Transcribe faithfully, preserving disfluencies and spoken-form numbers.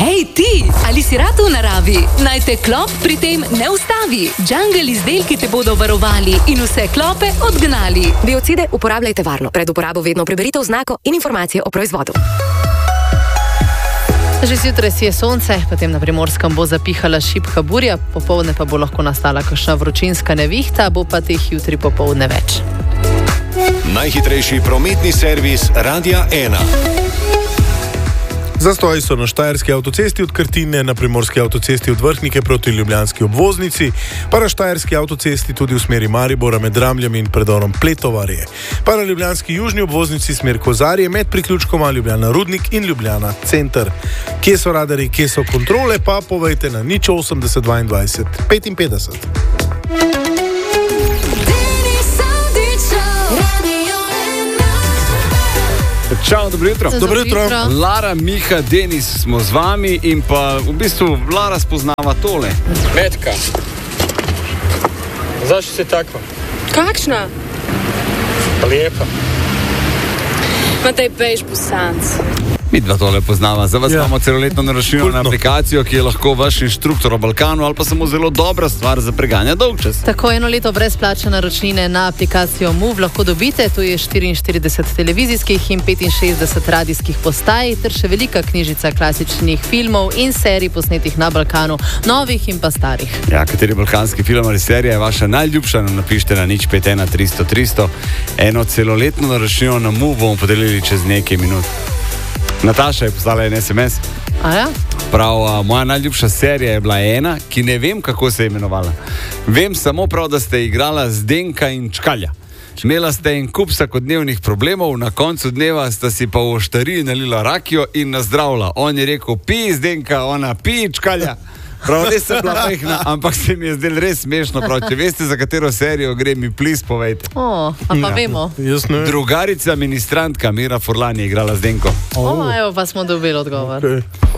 Hej ti, ali si rad v naravi? Naj te klop pri tem ne ustavi. Jungle izdelki te bodo varovali in vse klope odgnali. Biocide uporabljajte varno. Pred uporabo vedno preberite oznako in informacije o proizvodu. Že zjutraj si je sonce, potem na Primorskem bo zapihala šibka burja, popoldne pa bo lahko nastala kakšna vročinska nevihta, bo pa teh jutri popoldne več. Najhitrejši prometni servis Radia ena. Zastoji so na Štajerski avtocesti od Krtine, na Primorski avtocesti od Vrhnike proti ljubljanski obvoznici, pa na Štajerski avtocesti tudi v smeri Maribora med Ramljami in predorom Pletovarje. Pa na ljubljanski južni obvoznici smer Kozarje med priključkoma Ljubljana Rudnik in Ljubljana Center. Kje so radarji, kje so kontrole, pa povejte na nič osemdeset dvaindvajset petinpetdeset. Čau, dobro jutro. Dobro jutro. Lara, Miha, Denis smo z vami in pa v bistvu Lara spoznava tole. Metka. Zašto si takva? Kakšna? Lijepa. Ma taj peš bosanc. Mi dva tole poznava. Za vas Ja. imamo celoletno naročnino na Kultno. aplikacijo, ki je lahko vaš inštruktor o Balkanu ali pa samo zelo dobra stvar za preganja dolgčas. Tako eno leto brezplačne naročnine na aplikacijo Move lahko dobite, tu je štiriinštirideset televizijskih in petinšestdeset radijskih postaj, ter še velika knjižica klasičnih filmov in serij posnetih na Balkanu, novih in pa starih. Ja, kateri balkanski film ali serija je vaša najljubša, nam napište na nič pet ena tristo tristo. Eno celoletno naročnino na Move bomo podelili čez nekaj minut. Nataša je poslala en es em es. A ja? Prav, a, moja najljubša serija je bila ena, ki ne vem, kako se je imenovala. Vem samo prav, da ste igrala Zdenka in Čkalja. Imela ste en kup vsakodnevnih problemov, na koncu dneva sta si pa v oštariji nalila rakijo in nazdravila. On je rekel, pi Zdenka, ona pi Čkalja. Prav, res se bila pehna, ampak se mi je zdelo res smešno. Prav, če veste, za katero serijo gre, mi plis povejte. O, a pa vemo. Jaz ne vem. Drugarica ministrantka Mira Furlan je igrala Zdenko. O, evo pa smo dobili odgovor. Okay.